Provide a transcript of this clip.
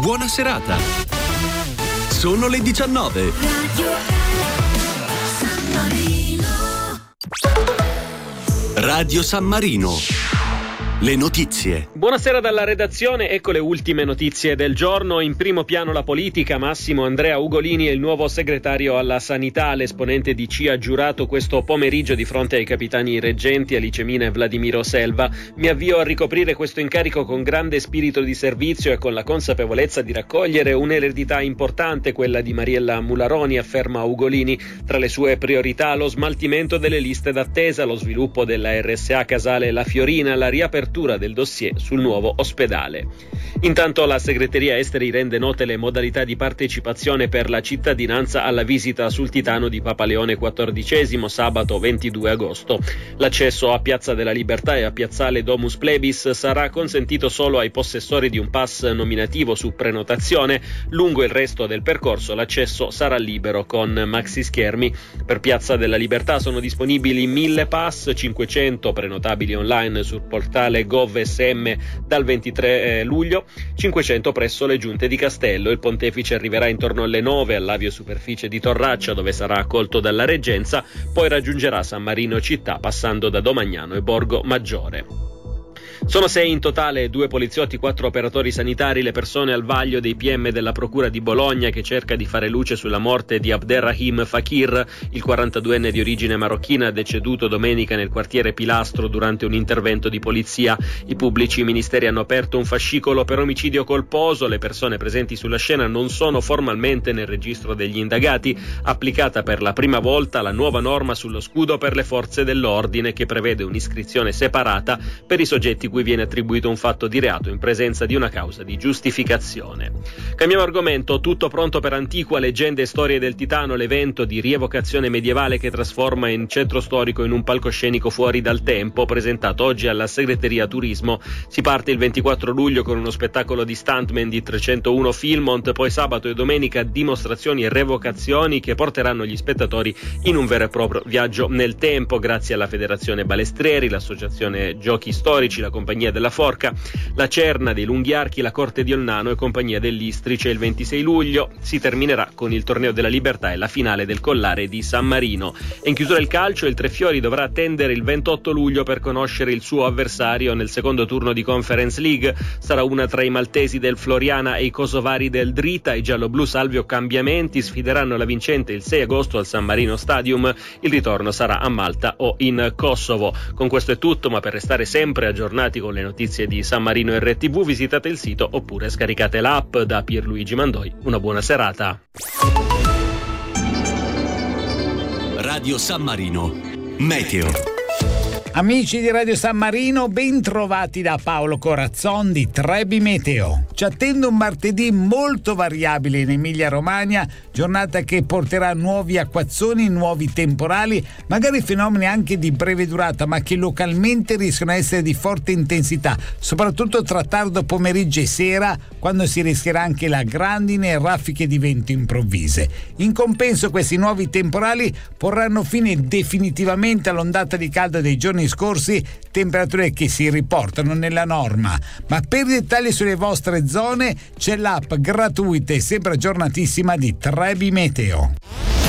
Buona serata. Sono le 19. Radio San Marino. Le notizie. Buonasera dalla redazione, ecco le ultime notizie del giorno. In primo piano la politica. Massimo Andrea Ugolini è il nuovo segretario alla sanità. L'esponente DC ha giurato questo pomeriggio di fronte ai capitani reggenti Alice Mina e Vladimiro Selva. Mi avvio a ricoprire questo incarico con grande spirito di servizio e con la consapevolezza di raccogliere un'eredità importante, quella di Mariella Mularoni, afferma Ugolini. Tra le sue priorità lo smaltimento delle liste d'attesa, lo sviluppo della RSA Casale La Fiorina, la riapertura del dossier sul nuovo ospedale. Intanto la segreteria esteri rende note le modalità di partecipazione per la cittadinanza alla visita sul Titano di Papa Leone XIV sabato 22 agosto. L'accesso a Piazza della Libertà e a Piazzale Domus Plebis sarà consentito solo ai possessori di un pass nominativo su prenotazione. Lungo il resto del percorso l'accesso sarà libero con maxi schermi. Per Piazza della Libertà sono disponibili 1000 pass, 500 prenotabili online sul portale GovSM dal 23 luglio, 500 presso le giunte di Castello. Il pontefice arriverà intorno alle 9 all'aviosuperficie di Torraccia, dove sarà accolto dalla reggenza, poi raggiungerà San Marino città passando da Domagnano e Borgo Maggiore. Sono 6 in totale, 2 poliziotti, 4 operatori sanitari, le persone al vaglio dei PM della Procura di Bologna, che cerca di fare luce sulla morte di Abderrahim Fakir, il 42enne di origine marocchina deceduto domenica nel quartiere Pilastro durante un intervento di polizia. I pubblici ministeri hanno aperto un fascicolo per omicidio colposo. Le persone presenti sulla scena non sono formalmente nel registro degli indagati. Applicata per la prima volta la nuova norma sullo scudo per le forze dell'ordine, che prevede un'iscrizione separata per i soggetti cui viene attribuito un fatto di reato in presenza di una causa di giustificazione. Cambiamo argomento. Tutto pronto per Antiqua, leggende e storie del Titano, l'evento di rievocazione medievale che trasforma in centro storico in un palcoscenico fuori dal tempo, presentato oggi alla segreteria turismo. Si parte il 24 luglio con uno spettacolo di stuntman di 301 Filmont, poi sabato e domenica dimostrazioni e revocazioni che porteranno gli spettatori in un vero e proprio viaggio nel tempo, grazie alla Federazione Balestrieri, l'Associazione Giochi Storici, la Compagnia della Forca, la Cerna dei Lunghiarchi, la Corte di Olnano e Compagnia dell'Istrice. Il 26 luglio si terminerà con il Torneo della Libertà e la finale del Collare di San Marino. E in chiusura il calcio, il Trefiori dovrà attendere il 28 luglio per conoscere il suo avversario nel secondo turno di Conference League. Sarà una tra i maltesi del Floriana e i kosovari del Drita. I gialloblu, salvio cambiamenti, sfideranno la vincente il 6 agosto al San Marino Stadium. Il ritorno sarà a Malta o in Kosovo. Con questo è tutto, ma per restare sempre aggiornati con le notizie di San Marino RTV visitate il sito oppure scaricate l'app. Da Pierluigi Mandoi una buona serata. Radio San Marino Meteo. Amici di Radio San Marino, ben trovati da Paolo Corazzon di Trebi Meteo. Ci attende un martedì molto variabile in Emilia-Romagna, giornata che porterà nuovi acquazzoni, nuovi temporali, magari fenomeni anche di breve durata, ma che localmente rischiano di essere di forte intensità, soprattutto tra tardo pomeriggio e sera, quando si rischierà anche la grandine e raffiche di vento improvvise. In compenso, questi nuovi temporali porranno fine definitivamente all'ondata di caldo dei giorni scorsi, temperature che si riportano nella norma. Ma per i dettagli sulle vostre zone c'è l'app gratuita e sempre aggiornatissima di Trebi Meteo.